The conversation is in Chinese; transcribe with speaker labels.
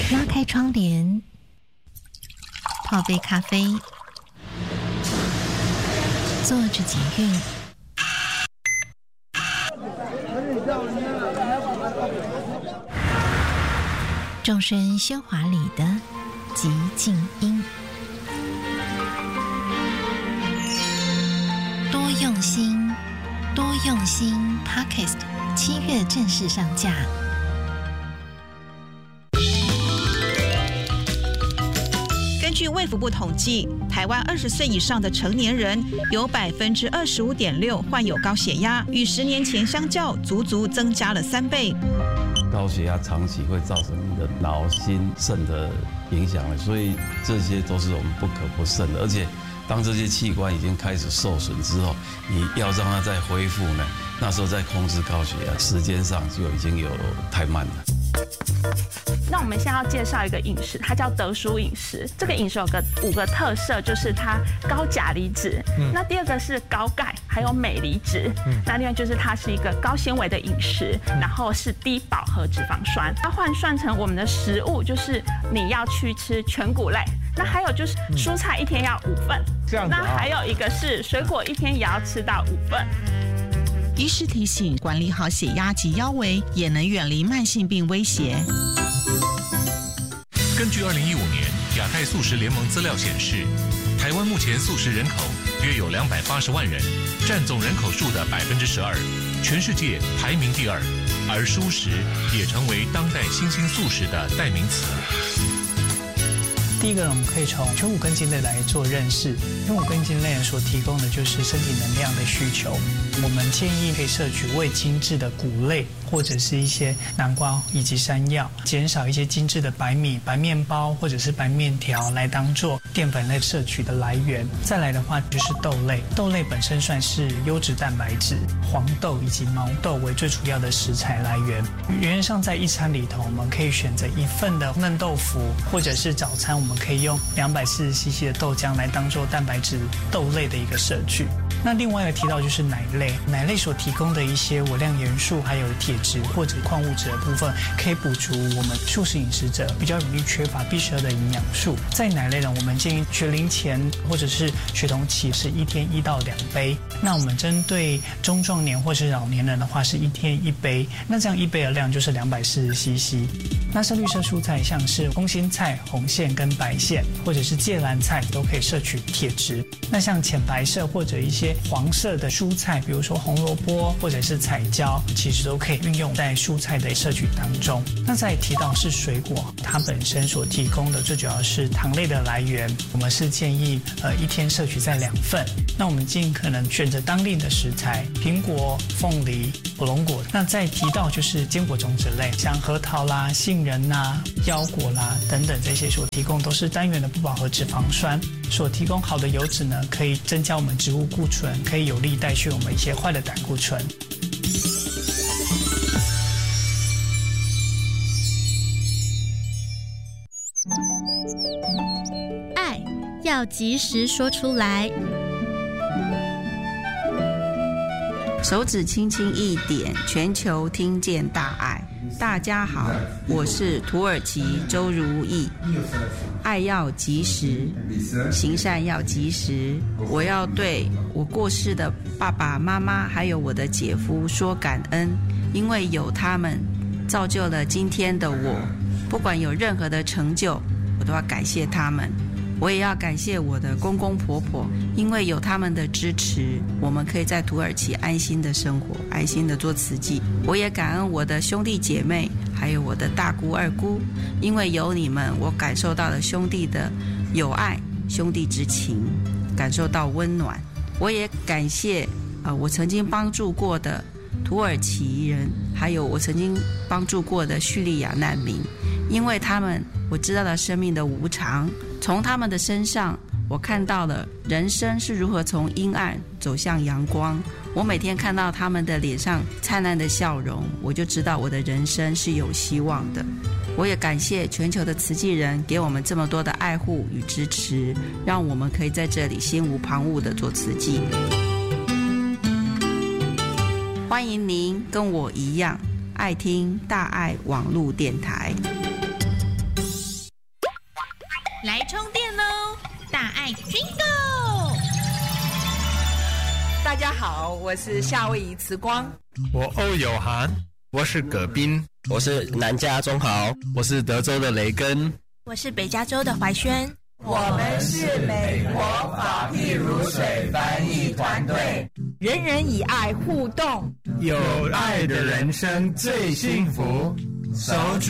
Speaker 1: 拉开窗帘，泡杯咖啡，坐着捷运，众生喧哗里的寂静音。多用心，多用心 Podcast 7月正式上架。
Speaker 2: 根据卫福部统计，台湾20岁以上的成年人有25.6%患有高血压，与10年前相较，足增加了3倍。
Speaker 3: 高血压长期会造成你的脑、心、肾的影响了，所以这些都是我们不可不慎的。而且，当这些器官已经开始受损之后，你要让它再恢复呢，那时候再控制高血压，时间上就已经有太慢了。
Speaker 4: 那我们现在要介绍一个饮食，它叫德叔饮食。这个饮食有5个特色，就是它高钾离子，那第二个是高钙，还有镁离子，那另外就是它是一个高纤维的饮食，然后是低饱和脂肪酸。它换算成我们的食物，就是你要去吃全谷类，那还有就是蔬菜1天要5份，这样子。那还有一个是水果1天也要吃到5份。
Speaker 2: 医师提醒，管理好血压及腰围，也能远离慢性病威胁。
Speaker 5: 根据2015年亚太素食联盟资料显示，台湾目前素食人口约有280万人，占总人口数的12%，全世界排名第2，而蔬食也成为当代新兴素食的代名词。
Speaker 6: 第一个，我们可以从全谷根茎类来做认识。全谷根茎类所提供的就是身体能量的需求。我们建议可以摄取未精制的谷类，或者是一些南瓜以及山药，减少一些精制的白米、白面包或者是白面条来当做淀粉类摄取的来源。再来的话就是豆类，豆类本身算是优质蛋白质，黄豆以及毛豆为最主要的食材来源。原则上在一餐里头，我们可以选择1份的嫩豆腐，或者是早餐我们可以用240cc 的豆浆来当做蛋白质豆类的一个摄取。那另外一个提到就是奶类，奶类所提供的一些微量元素还有铁质或者矿物质的部分，可以补足我们素食饮食者比较容易缺乏必需的营养素。在奶类呢，我们建议学龄前或者是学童期是1天1到2杯。那我们针对中壮年或是老年人的话是1天1杯，那这样1杯的量就是240cc。那深绿色蔬菜像是空心菜、红线跟白线，或者是芥蓝菜都可以摄取铁质。那像浅白色或者一些黄色的蔬菜，比如说红萝卜或者是彩椒，其实都可以运用在蔬菜的摄取当中。那再提到是水果，它本身所提供的最主要是糖类的来源，我们是建议1天摄取在2份。那我们尽可能选择当令的食材，苹果、凤梨、火龙果。那再提到就是坚果种子类，像核桃啦、杏仁啦、腰果啦等等，这些所提供都是单元的不饱和脂肪酸，所提供好的油脂呢，可以增加我们植物固醇，可以有力带去我们一些坏的胆固醇。
Speaker 7: 爱要及时说出来。
Speaker 8: 手指轻轻一点，全球听见大爱。大家好，我是土耳其周如意。爱要及时，行善要及时。我要对我过世的爸爸妈妈还有我的姐夫说感恩，因为有他们造就了今天的我。不管有任何的成就，我都要感谢他们。我也要感谢我的公公婆婆，因为有他们的支持，我们可以在土耳其安心的生活，安心的做慈济。我也感恩我的兄弟姐妹，还有我的大姑二姑，因为有你们，我感受到了兄弟的友爱，兄弟之情，感受到温暖。我也感谢我曾经帮助过的土耳其人，还有我曾经帮助过的叙利亚难民，因为他们，我知道了生命的无常，从他们的身上我看到了人生是如何从阴暗走向阳光。我每天看到他们的脸上灿烂的笑容，我就知道我的人生是有希望的。我也感谢全球的慈济人给我们这么多的爱护与支持，让我们可以在这里心无旁骛地做慈济。欢迎您跟我一样爱听大爱网络电台。
Speaker 1: 来充电喽！大爱 Jingle！
Speaker 9: 大家好，我是夏威夷慈光，
Speaker 10: 我欧有涵，我是葛斌，
Speaker 11: 我是南加中豪，
Speaker 12: 我是德州的雷根，
Speaker 13: 我是北加州的怀萱。
Speaker 14: 我们是美国法币如水翻译团队，
Speaker 9: 人人以爱互动，
Speaker 10: 有爱的人生最幸福。手指